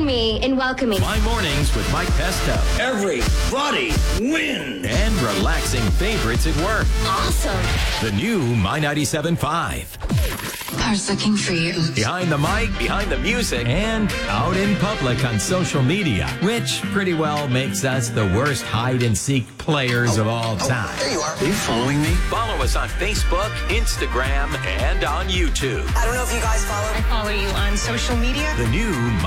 me in welcoming My Mornings with Mike Pesto. Everybody wins. And relaxing favorites at work. awesome. The new My 97.5. Cars looking for you. Behind the mic, behind the music, and out in public on social media, which pretty well makes us the worst hide-and-seek players of all time. There you are. Are you following me? Follow us on Facebook, Instagram, and on YouTube. I don't know if you guys follow. I follow you on social media. The new